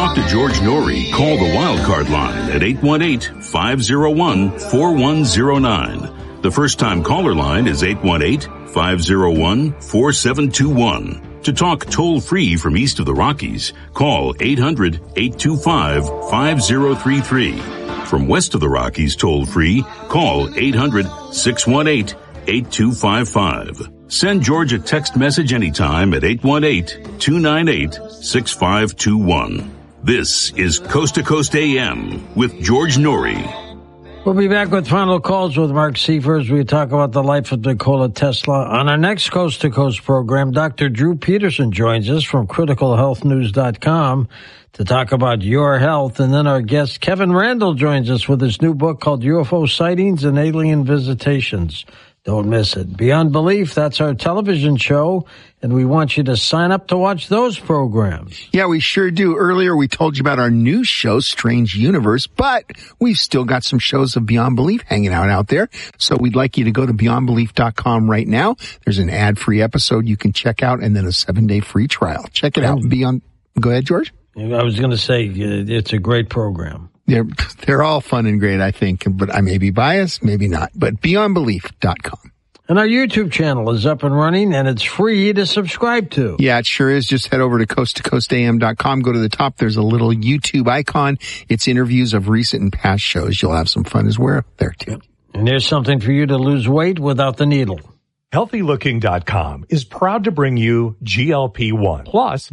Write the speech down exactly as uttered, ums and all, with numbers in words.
talk to George Norrie, call the Wildcard line at eight one eight, five oh one, four one oh nine. The first-time caller line is eight one eight, five oh one, four seven two one. To talk toll-free from east of the Rockies, call eight hundred, eight two five, five oh three three. From west of the Rockies toll-free, call eight hundred, six one eight, eight two five five. Send George a text message anytime at eight one eight, two nine eight, six five two one. This is Coast to Coast A M with George Norrie. We'll be back with final calls with Mark Seifers. We talk about the life of Nikola Tesla. On our next Coast to Coast program, Doctor Drew Peterson joins us from critical health news dot com to talk about your health. And then our guest Kevin Randle joins us with his new book called U F O Sightings and Alien Visitations. Don't miss it. Beyond Belief, that's our television show, and we want you to sign up to watch those programs. Yeah, we sure do. Earlier, we told you about our new show, Strange Universe, but we've still got some shows of Beyond Belief hanging out out there. So we'd like you to go to beyond belief dot com right now. There's an ad-free episode you can check out, and then a seven-day free trial. Check it out. Beyond. Go ahead, George. I was going to say, it's a great program. They're, they're all fun and great, I think, but I may be biased, maybe not. But beyond belief dot com. And our YouTube channel is up and running, and it's free to subscribe to. Yeah, it sure is. Just head over to coast to coast A M dot com. Go to the top. There's a little YouTube icon. It's interviews of recent and past shows. You'll have some fun as well there, too. And there's something for you to lose weight without the needle. healthy looking dot com is proud to bring you G L P one Plus.